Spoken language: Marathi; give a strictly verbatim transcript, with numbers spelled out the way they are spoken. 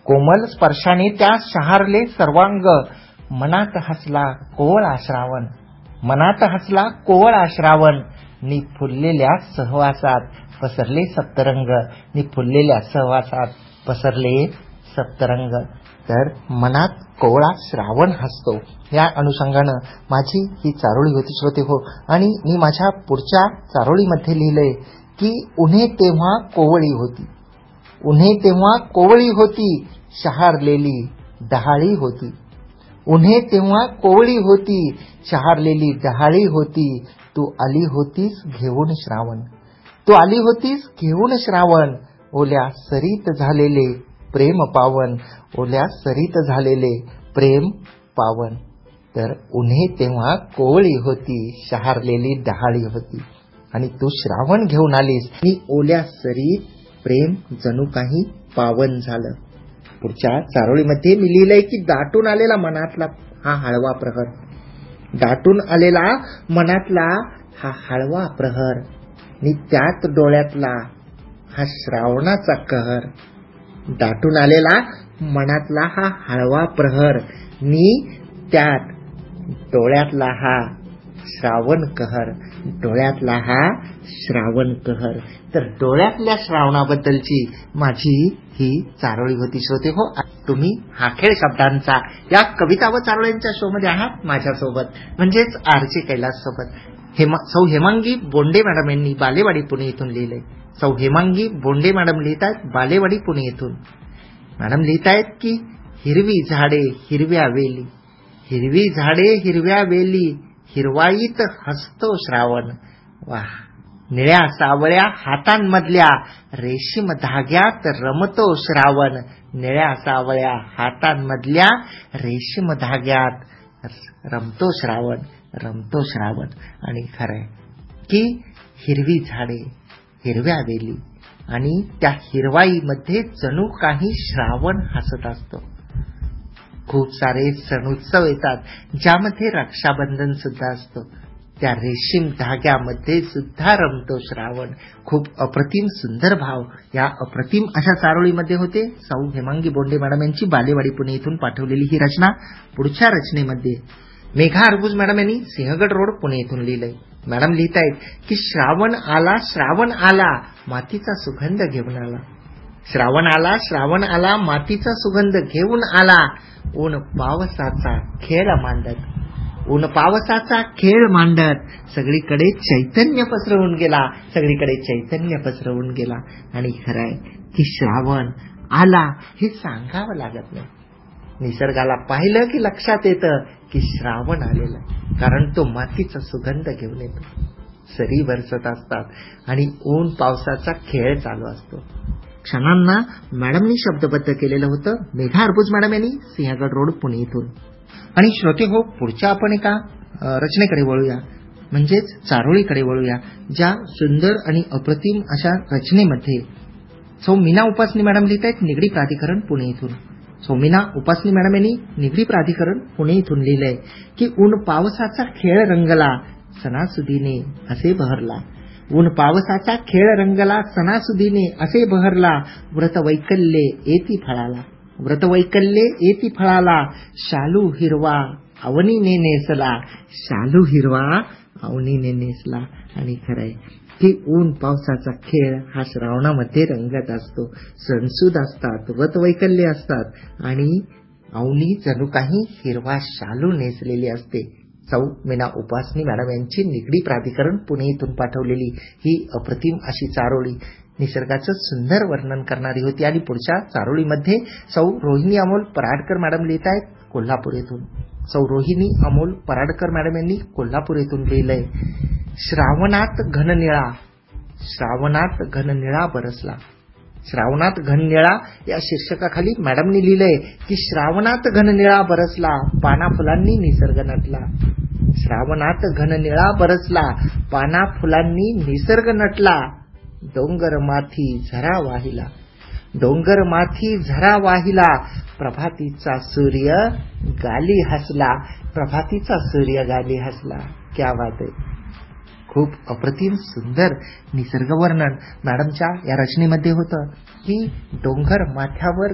कोमल स्पर्शाने त्या शहारले सर्वांग, मनात हसला कोवळा श्रावण, मनात हसला कोवळा श्रावण, नि फुललेल्या सहवासात पसरले सप्तरंग, नि फुललेल्या सहवासात पसरले सप्तरंग. तर मनात कोवळा श्रावण हसतो, या अनुषंगानं माझी ही चारोळी होती श्रोते हो. आणि मी माझ्या पुढच्या चारोळीमध्ये लिहिलंय की उन्हे तेव्हा कोवळी होती, उन्हे तेव्हा कोवळी होती, शहारलेली डहाळी होती. उन्हे तेव्हा कोवळी होती, शहारलेली डहाळी होती, तू आली होतीस घेऊन श्रावण, तू आली होतीस घेऊन श्रावण, ओल्या सरीत झालेले प्रेम पावन, ओल्या सरीत झालेले प्रेम पावन. तर उन्हे तेव्हा कोवळी होती, शहारलेली डहाळी होती, आणि तू श्रावण घेऊन आलीस, मी ओल्या सरीत प्रेम जणू काही पावन झालं. पुढच्या चारोळीमध्ये मी लिहिलंय की दाटून आलेला मनातला हा हळवा प्रहर, दाटून आलेला मनातला हा हळवा प्रहर, नि त्यात डोळ्यातला हा श्रावणाचा कहर. दाटून आलेला मनातला हा हळवा प्रहर, नि त्यात डोळ्यातला हा श्रावण कहर, डोळ्यातला हा श्रावण कहर. तर डोळ्यातल्या श्रावणाबद्दलची माझी ही चारोळी होती श्रोते हो. तुम्ही हा खेळ शब्दांचा या कविता व चारोळ्यांच्या शो मध्ये आहात माझ्यासोबत, म्हणजेच आरचे कैलास सोबत. हेमा सौ हेमांगी बोंडे मॅडम यांनी बालेवाडी पुणे येथून लिहिलंय. सौ हेमांगी बोंडे मॅडम लिहितायत बालेवाडी पुणे येथून. मॅडम लिहितायत की हिरवी झाडे हिरव्या वेली, हिरवी झाडे हिरव्या वेली, हिरवाईत हसतो श्रावण. वाह. निळ्या सावळ्या हातांमधल्या रेशीम धाग्यात रमतो श्रावण, निळ्या सावळ्या हातांमधल्या रेशीम धाग्यात रमतो श्रावण, रमतो श्रावण. आणि खरंय की हिरवी झाडे हिरव्या वेली आणि त्या हिरवाईमध्ये जणू काही श्रावण हसत असतो. खूप सारे सण उत्सव येतात ज्यामध्ये रक्षाबंधन सुद्धा असतो, त्या रेशीम धाग्यामध्ये सुद्धा रमतो श्रावण. खूप अप्रतिम सुंदर भाव या अप्रतिम अशा चारोळीमध्ये होते. सौ हेमांगी बोंडे मॅडम यांची बालेवाडी पुणे इथून पाठवलेली ही रचना. पुढच्या रचनेमध्ये मेघा अर्बुज मॅडम यांनी सिंहगड रोड पुणे इथून लिहिलंय. मॅडम लिहितायत की श्रावण आला श्रावण आला मातीचा सुगंध घेऊन आला, श्रावण आला श्रावण आला मातीचा सुगंध घेऊन आला, ऊन पावसाचा खेळ मांडत, ऊन पावसाचा खेळ मांडत सगळीकडे चैतन्य पसरवून गेला, सगळीकडे चैतन्य पसरवून गेला. आणि खरंय की श्रावण आला हे सांगावं लागत नाही, निसर्गाला पाहिलं की लक्षात येतं की श्रावण आलेला, कारण तो मातीचा सुगंध घेऊन येतो. सरी बरसत असतात आणि ऊन पावसाचा खेळ चालू असतो. क्षणांना मॅडमनी शब्दबद्ध केलेलं होतं मेघा अर्बुज मॅडम यांनी सिंहगड रोड पुणे इथून. आणि श्रोते हो, पुढच्या आपण एका रचनेकडे वळूया, म्हणजेच चारोळीकडे वळूया, ज्या सुंदर आणि अप्रतिम अशा रचनेमध्ये सौ मीना उपासनी मॅडम लिहित आहेत निगडी प्राधिकरण पुणे इथून. सौ मीना उपासनी मॅडम यांनी निगडी प्राधिकरण पुणे इथून लिहिलंय की ऊन पावसाचा खेळ रंगला सणासुदीने असे बहरला, ऊन पावसाचा खेळ रंगला सणासुदीने असे बहरला, व्रत वैकल्ये येती फळाला, व्रत वैकल्ये येती फळाला, शालू हिरवा अवनीने नेसला, शालू हिरवा अवनीने नेसला. आणि खरंय की ऊन पावसाचा खेळ हा श्रावणामध्ये रंगत असतो. सणसूद असतात, व्रत वैकल्ये असतात आणि अवनी जणू काही हिरवा शालू नेसलेली असते. सौ मीना उपासनी मॅडम यांची निगडी प्राधिकरण पुणे इथून पाठवलेली ही अप्रतिम अशी चारोळी निसर्गाचं सुंदर वर्णन करणारी होती. आणि पुढच्या चारोळीमध्ये सौ रोहिणी अमोल पराडकर मॅडम लिहित आहेत कोल्हापूर येथून. सौ रोहिणी अमोल पराडकर मॅडम यांनी कोल्हापूर येथून लिहिलंय श्रावणात घननिळा, श्रावणात घननिळा बरसला, श्रावणात घननिळा या शीर्षकाखाली मॅडमनी लिहिलंय की श्रावणात घननिळा बरसला, पाना फुलांनी निसर्ग नटला, श्रावणात घननिळा बरसला, पाना फुलांनी निसर्ग नटला, डोंगर माथी झरा वाहिला, डोंगर माथी झरा वाहिला, प्रभातीचा सूर्य गाली हसला, प्रभातीचा सूर्य गाली हसला. क्या बात आहे. खूप अप्रतिम सुंदर निसर्ग वर्णन मॅडमच्या या रचनेमध्ये होतं की डोंगर माथ्यावर